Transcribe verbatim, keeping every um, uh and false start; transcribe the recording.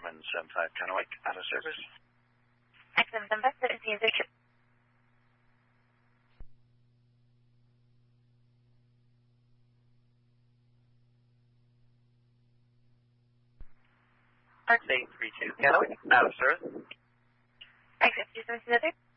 seven seven five Kennewick, out of service. X seven seven five, seventeen zero two. X eight three two Kennewick, out of service. X eight two seven zero three.